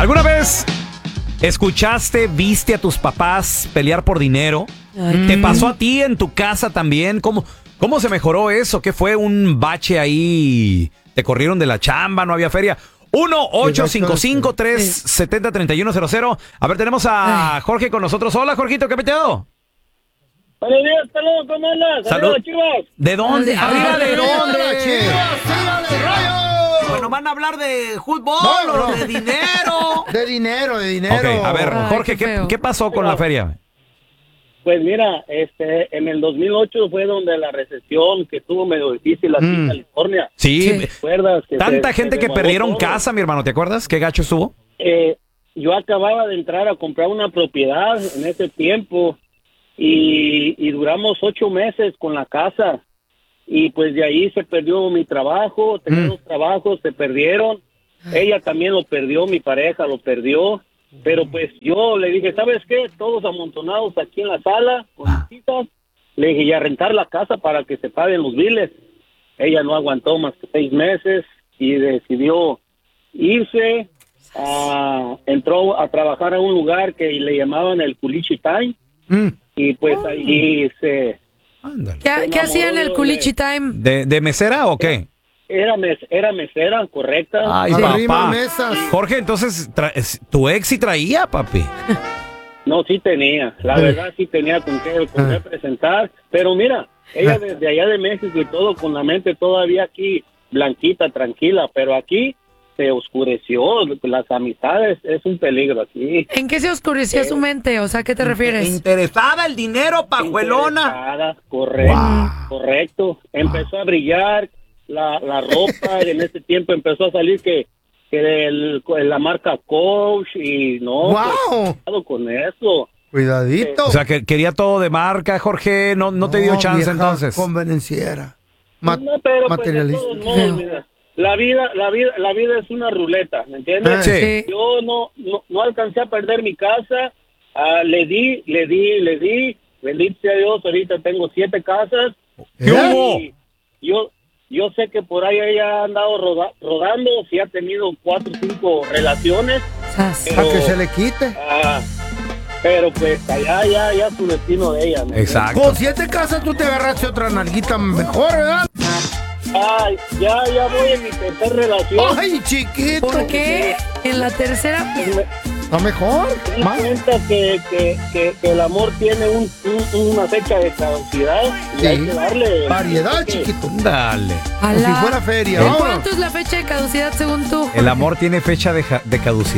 ¿Alguna vez escuchaste, viste a tus papás pelear por dinero? ¿Te pasó a ti en tu casa también? ¿Cómo se mejoró eso? ¿Qué fue un bache ahí? ¿Te corrieron de la chamba? ¿No había feria? 1-855-370-3100. A ver, tenemos a Jorge con nosotros. Hola, Jorgito, ¿qué peteo? Buenos días, saludos, ¿cómo andas? Salud. Chivas. ¿De dónde? Arriba, ¿de dónde? Chivas, Bueno, ¿van a hablar de fútbol o de dinero? De dinero. Ok, a ver, Jorge, ¿qué pasó con la feria? Pues mira, en el 2008 fue donde la recesión que estuvo medio difícil aquí en California. Sí. ¿Te acuerdas? Tanta gente que perdieron casa, mi hermano, ¿te acuerdas? ¿Qué gacho estuvo? Yo acababa de entrar a comprar una propiedad en ese tiempo y duramos 8 meses con la casa. Y pues de ahí se perdió mi trabajo, tenía 2 trabajos, se perdieron. Ella también lo perdió, mi pareja lo perdió. Pero pues yo le dije, ¿sabes qué? Todos amontonados aquí en la sala, con visitas. Le dije, y a rentar la casa para que se paguen los biles. Ella no aguantó más que 6 meses y decidió irse. Entró a trabajar a un lugar que le llamaban el Culichi Time. Y pues ahí se... ¿Qué hacía en el Culichi Time? ¿De mesera o qué? Era mesera, correcta. Ay, papá. Jorge, entonces, ¿tu ex sí traía, papi? No, sí tenía. La verdad sí tenía con qué presentar. Pero mira, ella desde allá de México y todo, con la mente todavía aquí blanquita, tranquila. Pero aquí se oscureció. Las amistades es un peligro aquí. ¿En qué se oscureció su mente? O sea, ¿a qué te refieres? Interesada el dinero, pajuelona. Correcto. Empezó a brillar la ropa. En ese tiempo empezó a salir que la marca Coach y no. Cuidado con eso. Cuidadito. O sea, que quería todo de marca, Jorge. No te dio chance entonces. Convenenciera. Pero materialista. Pues, de todos modos, mira, la vida es una ruleta, ¿me entiendes? Sí. Yo no alcancé a perder mi casa. Le di. Bendito sea Dios, ahorita tengo 7 casas. ¿Qué hubo? Yo sé que por ahí ella ha andado rodando, sí ha tenido 4 o 5 relaciones. Para que se le quite. Pero pues allá ya su destino de ella. ¿no? Exacto. Con 7 casas tú te agarraste otra nalguita mejor, ¿verdad? Ay, ya voy en mi tercera relación. Ay, chiquito. ¿Por qué? En la tercera... ¿Está mejor? Me di cuenta que el amor tiene una fecha de caducidad y hay que darle variedad, chiquito. Dale. Como si fuera feria. ¿En cuánto es la fecha de caducidad según tú, Jorge? El amor tiene fecha de caducidad.